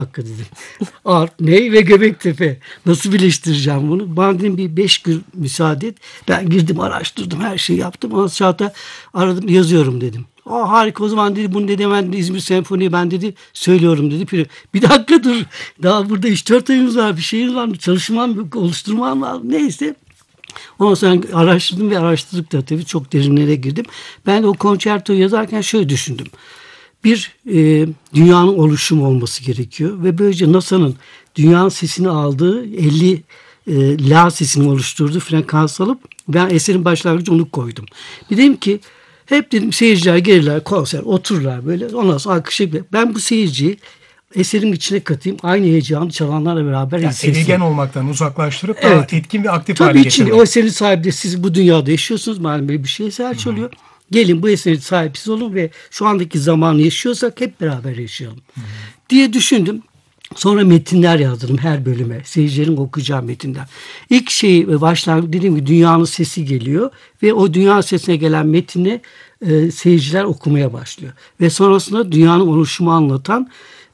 dakika dedim. Arp, Ney ve Göbektepe. Nasıl birleştireceğim bunu? Bana dedim bir 5 gün müsaade et. Ben girdim, araştırdım, her şeyi yaptım. Ondan sonra aradım, yazıyorum dedim. Harika, o zaman dedi bunu dedi hemen İzmir Senfoni'yi ben dedi söylüyorum dedi. Bir dakika dur. Daha burada 3-4 ayımız var. Bir şeyimiz var. Çalışmam, oluşturmam lazım. Neyse. Ondan sonra araştırdım ve araştırdık da tabii çok derinlere girdim. Ben de o konçertoyu yazarken şöyle düşündüm. Bir dünyanın oluşumu olması gerekiyor ve böylece NASA'nın dünyanın sesini aldığı 50 La sesini oluşturduğu frekans alıp ben eserin başlangıcı onu koydum. Bir dedim ki hep dedim seyirciler gelirler, konser otururlar böyle, ondan sonra alkış. Ben bu seyirciyi eserin içine katayım, aynı heyecanı çalanlarla beraber hissetsin. Edilgen olmaktan uzaklaştırıp daha etkin ve aktif hale getirmek. Tabii o eserin sahibi de siz bu dünyada yaşıyorsunuz. Malum böyle bir şey eser çalıyor. Gelin bu eserin sahipsiz olun ve şu andaki zamanı yaşıyorsak hep beraber yaşayalım diye düşündüm. Sonra metinler yazdım her bölüme. Seyircilerin okuyacağı metinler. İlk başlangıç dediğim gibi dünyanın sesi geliyor ve o dünya sesine gelen metni seyirciler okumaya başlıyor. Ve sonrasında dünyanın oluşumu anlatan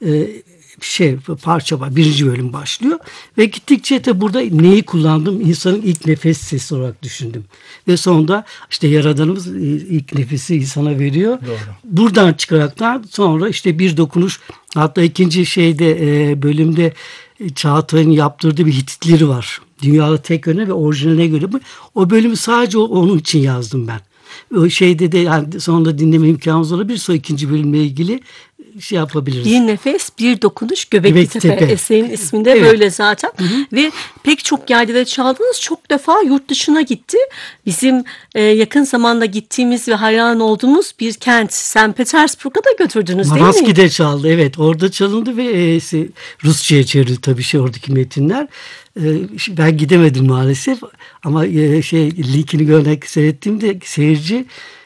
parça var. 1. bölüm başlıyor. Ve gittikçe de burada neyi kullandım? İnsanın ilk nefes sesi olarak düşündüm. Ve sonunda işte Yaradanımız ilk nefesi insana veriyor. Doğru. Buradan çıkaraktan sonra işte bir dokunuş, hatta ikinci bölümde Çağatay'ın yaptırdığı bir Hititleri var. Dünyada tek örneği ve orijinaline göre bu. O bölümü sadece onun için yazdım ben. O de yani sonunda dinleme imkanımız olabilir. Sonra 2. bölümle ilgili yapabiliriz. Bir nefes, bir dokunuş, Göbeklitepe. Eserin isminde böyle zaten. Ve pek çok yerde de çaldınız. Çok defa yurt dışına gitti. Bizim yakın zamanda gittiğimiz ve hayran olduğumuz bir kent, St. Petersburg'a da götürdünüz değil mi? Maraski'de çaldı, evet. Orada çalındı ve Rusça'ya çevrildi tabii oradaki metinler. Ben gidemedim maalesef ama linkini görmek seyrettiğimde seyirci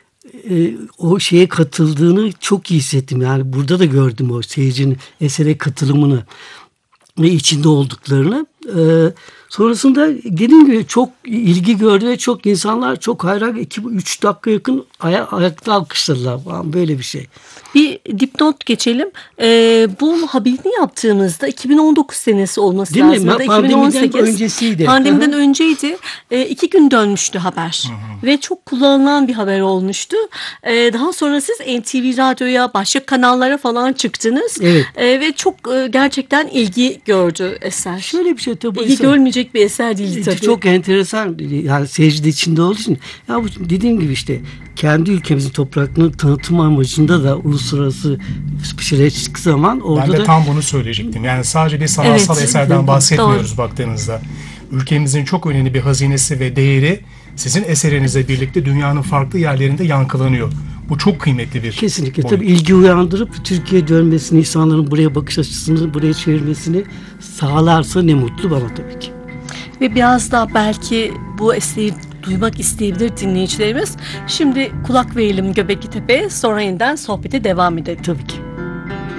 o şeye katıldığını çok iyi hissettim. Yani burada da gördüm o seyircinin esere katılımını ve içinde olduklarını. Sonrasında dediğim gibi çok ilgi gördü ve çok insanlar çok hayran, 2-3 dakika yakın ayakta alkışladılar falan, böyle bir şey. Bir dipnot geçelim. Bu haberini yaptığımızda 2019 senesi olması değil lazım. Mi? Pandemiden öncesiydi. Pandemiden önceydi. 2 gün dönmüştü haber. Ve çok kullanılan bir haber olmuştu. Daha sonra siz NTV Radyo'ya, başka kanallara falan çıktınız. Evet. Ve çok gerçekten ilgi gördü eser. Şöyle bir şey tabii. İlgi görmeyecek bir eser değil tabii. Çok enteresan. Yani seyirci de içinde olduğu için. Ya bu dediğim gibi işte kendi ülkemizin topraklarını tanıtım amacında da uluslararası bir şeyler çıktığı zaman orada ben de tam bunu söyleyecektim. Yani sadece bir sanatsal eserden bahsetmiyoruz baktığınızda. Ülkemizin çok önemli bir hazinesi ve değeri sizin eserinizle birlikte dünyanın farklı yerlerinde yankılanıyor. Bu çok kıymetli bir kesinlikle boyut. Tabii ilgi uyandırıp Türkiye'ye dönmesini, insanların buraya bakış açısını buraya çevirmesini sağlarsa ne mutlu bana tabii ki. Ve biraz daha belki bu eseri duymak isteyebilir dinleyicilerimiz. Şimdi kulak verelim Göbeklitepe'ye, sonra yeniden sohbete devam edelim. Tabii ki.